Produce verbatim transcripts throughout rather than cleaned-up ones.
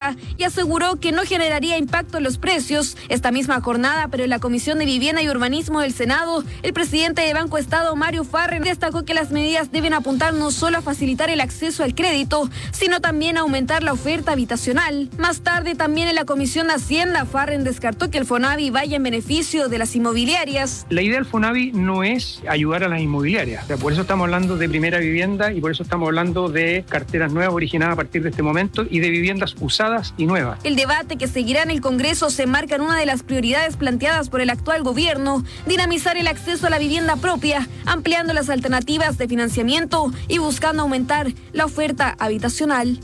vivienda y aseguró que no generaría impacto en los precios. Esta misma jornada, pero en la Comisión de Vivienda y Urbanismo del Senado, el presidente de Banco Estado, Mario Farren, destacó que las medidas deben apuntar no solo a facilitar el acceso al crédito, sino también a aumentar la oferta habitacional. Más tarde, también en la Comisión de Hacienda, Farren descartó que el FONAVI vaya en beneficio de las inmobiliarias. La idea del FONAVI no es ayudar a las inmobiliarias. O sea, por eso estamos hablando de primera vivienda y por eso estamos hablando de carteras nuevas originadas a partir de este momento y de viviendas usadas y nuevas. El debate que seguirá en el Congreso se enmarca en una de las prioridades planteadas por el actual gobierno: dinamizar el acceso a la vivienda propia, ampliando las alternativas de financiamiento y buscando aumentar la oferta habitacional.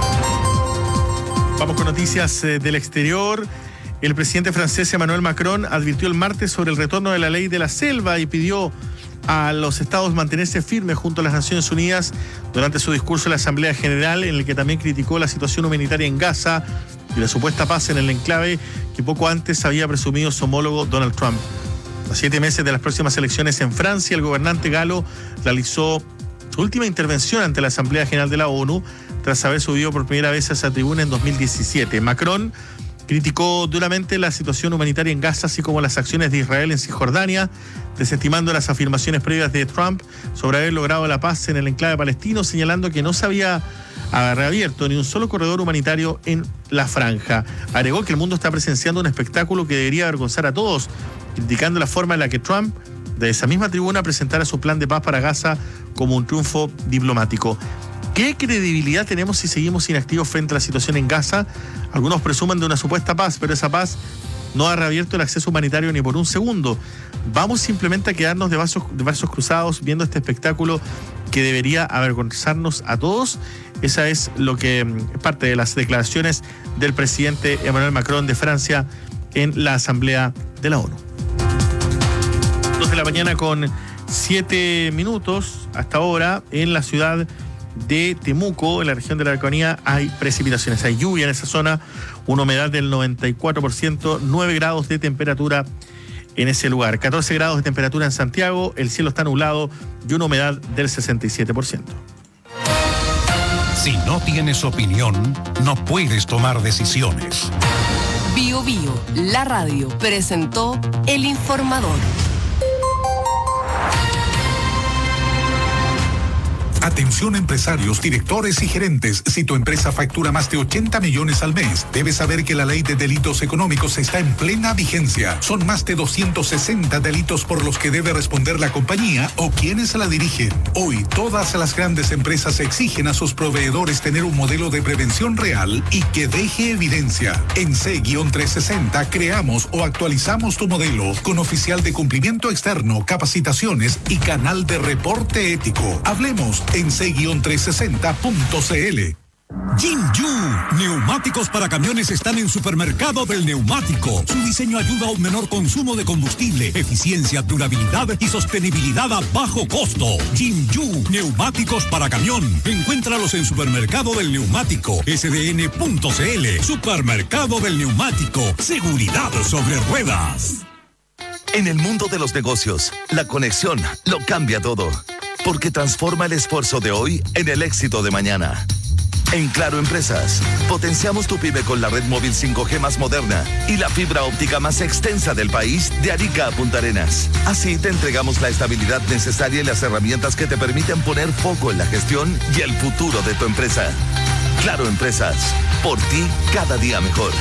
Vamos con noticias eh, del exterior. El presidente francés Emmanuel Macron advirtió el martes sobre el retorno de la ley de la selva y pidió a los estados mantenerse firmes junto a las Naciones Unidas durante su discurso en la Asamblea General, en el que también criticó la situación humanitaria en Gaza y la supuesta paz en el enclave que poco antes había presumido su homólogo Donald Trump. A siete meses de las próximas elecciones en Francia, el gobernante galo realizó su última intervención ante la Asamblea General de la ONU tras haber subido por primera vez a esa tribuna en dos mil diecisiete. Macron criticó duramente la situación humanitaria en Gaza, así como las acciones de Israel en Cisjordania, desestimando las afirmaciones previas de Trump sobre haber logrado la paz en el enclave palestino, señalando que no se había reabierto ni un solo corredor humanitario en la franja. Agregó que el mundo está presenciando un espectáculo que debería avergonzar a todos, criticando la forma en la que Trump, de esa misma tribuna, presentara su plan de paz para Gaza como un triunfo diplomático. ¿Qué credibilidad tenemos si seguimos inactivos frente a la situación en Gaza? Algunos presumen de una supuesta paz, pero esa paz no ha reabierto el acceso humanitario ni por un segundo. ¿Vamos simplemente a quedarnos de brazos, de brazos cruzados viendo este espectáculo que debería avergonzarnos a todos? Esa es lo que es parte de las declaraciones del presidente Emmanuel Macron de Francia en la Asamblea de la ONU. Dos de la mañana con siete minutos. Hasta ahora en la ciudad de Temuco, en la región de la Araucanía, hay precipitaciones, hay lluvia en esa zona, una humedad del noventa y cuatro por ciento, nueve grados de temperatura en ese lugar, catorce grados de temperatura en Santiago, el cielo está nublado y una humedad del sesenta y siete por ciento. Si no tienes opinión, no puedes tomar decisiones. Bio Bio, la radio, presentó El Informador. Atención empresarios, directores y gerentes. Si tu empresa factura más de ochenta millones al mes, debes saber que la ley de delitos económicos está en plena vigencia. Son más de doscientos sesenta delitos por los que debe responder la compañía o quienes la dirigen. Hoy, todas las grandes empresas exigen a sus proveedores tener un modelo de prevención real y que deje evidencia. En C trescientos sesenta creamos o actualizamos tu modelo con oficial de cumplimiento externo, capacitaciones y canal de reporte ético. Hablemos en C trescientos sesenta punto c l. Jinju, neumáticos para camiones están en Supermercado del Neumático. Su diseño ayuda a un menor consumo de combustible, eficiencia, durabilidad y sostenibilidad a bajo costo. Jinju, neumáticos para camión. Encuéntralos en Supermercado del Neumático, S D N punto c l. Supermercado del Neumático, seguridad sobre ruedas. En el mundo de los negocios, la conexión lo cambia todo, porque transforma el esfuerzo de hoy en el éxito de mañana. En Claro Empresas, potenciamos tu pyme con la red móvil cinco G más moderna y la fibra óptica más extensa del país, de Arica a Punta Arenas. Así te entregamos la estabilidad necesaria y las herramientas que te permiten poner foco en la gestión y el futuro de tu empresa. Claro Empresas, por ti cada día mejor.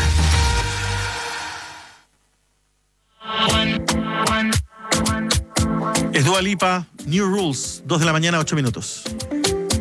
Es Dua Lipa, New Rules, dos de la mañana, ocho minutos.